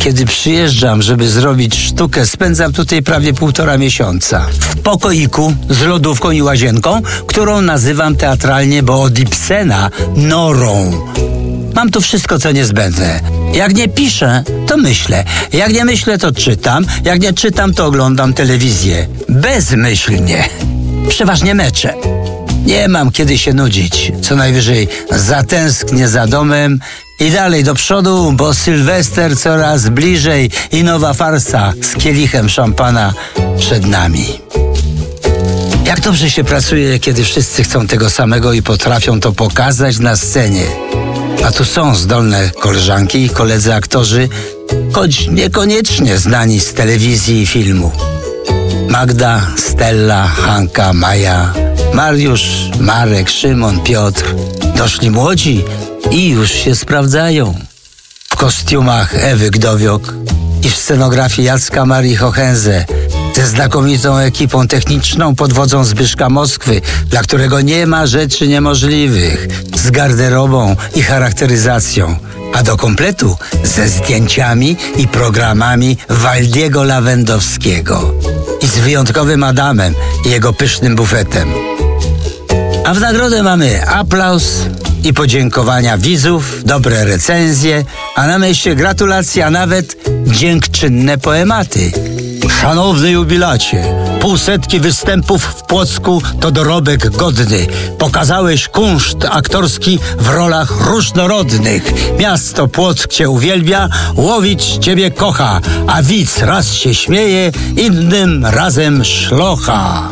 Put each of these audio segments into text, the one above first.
Kiedy przyjeżdżam, żeby zrobić sztukę, spędzam tutaj prawie 1,5 miesiąca. W pokoiku z lodówką i łazienką, którą nazywam teatralnie, bo od Ibsena, norą. Mam tu wszystko, co niezbędne. Jak nie piszę, to myślę. Jak nie myślę, to czytam. Jak nie czytam, to oglądam telewizję. Bezmyślnie. Przeważnie mecze. Nie mam kiedy się nudzić. Co najwyżej zatęsknię za domem i dalej do przodu, bo Sylwester coraz bliżej i nowa farsa z kielichem szampana przed nami. Jak dobrze się pracuje, kiedy wszyscy chcą tego samego i potrafią to pokazać na scenie. A tu są zdolne koleżanki i koledzy aktorzy, choć niekoniecznie znani z telewizji i filmu. Magda, Stella, Hanka, Maja, Mariusz, Marek, Szymon, Piotr. Doszli młodzi i już się sprawdzają. W kostiumach Ewy Gdowiok i w scenografii Jacka Marii Hohenze, ze znakomitą ekipą techniczną pod wodzą Zbyszka Moskwy, dla którego nie ma rzeczy niemożliwych, z garderobą i charakteryzacją, a do kompletu ze zdjęciami i programami Waldiego Lawendowskiego i z wyjątkowym Adamem i jego pysznym bufetem. A w nagrodę mamy aplauz i podziękowania widzów, dobre recenzje, a na mieście gratulacje, a nawet dziękczynne poematy. Szanowny jubilacie, 500 występów w Płocku to dorobek godny. Pokazałeś kunszt aktorski w rolach różnorodnych. Miasto Płock cię uwielbia, łowić ciebie kocha, a widz raz się śmieje, innym razem szlocha.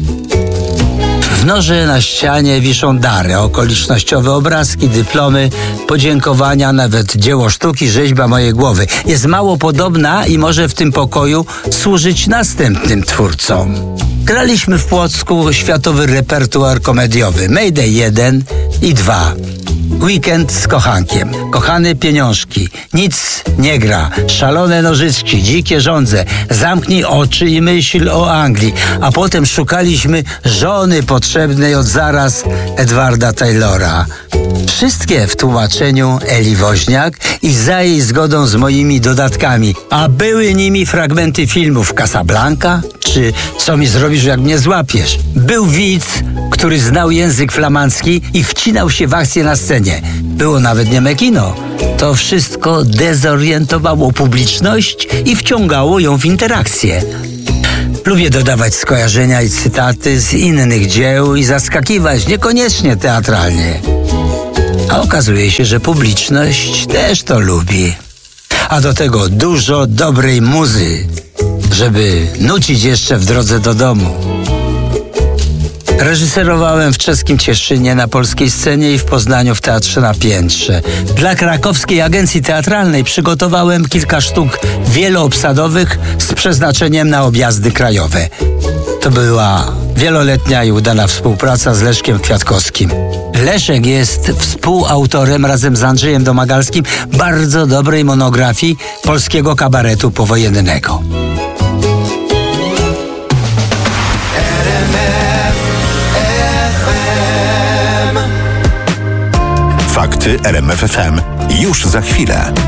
W norze na ścianie wiszą dary, okolicznościowe obrazki, dyplomy, podziękowania, nawet dzieło sztuki, rzeźba mojej głowy. Jest mało podobna i może w tym pokoju służyć następnym twórcom. Graliśmy w Płocku światowy repertuar komediowy Mayday 1 i 2. Weekend z kochankiem, kochane pieniążki, nic nie gra, szalone nożyczki, dzikie żądze, zamknij oczy i myśl o Anglii, a potem szukaliśmy żony potrzebnej od zaraz Edwarda Taylora. Wszystkie w tłumaczeniu Eli Woźniak i za jej zgodą z moimi dodatkami, a były nimi fragmenty filmów Casablanca czy Co mi zrobisz, jak mnie złapiesz. Był widz, który znał język flamandzki i wcinał się w akcję na scenie. Było nawet nieme kino. To wszystko dezorientowało publiczność i wciągało ją w interakcję. Lubię dodawać skojarzenia i cytaty z innych dzieł i zaskakiwać, niekoniecznie teatralnie. A okazuje się, że publiczność też to lubi. A do tego dużo dobrej muzy, żeby nucić jeszcze w drodze do domu. Reżyserowałem w czeskim Cieszynie na polskiej scenie i w Poznaniu w Teatrze na Piętrze. Dla krakowskiej agencji teatralnej przygotowałem kilka sztuk wieloobsadowych z przeznaczeniem na objazdy krajowe. To była wieloletnia i udana współpraca z Leszkiem Kwiatkowskim. Leszek jest współautorem razem z Andrzejem Domagalskim bardzo dobrej monografii polskiego kabaretu powojennego. Fakty RMF FM już za chwilę.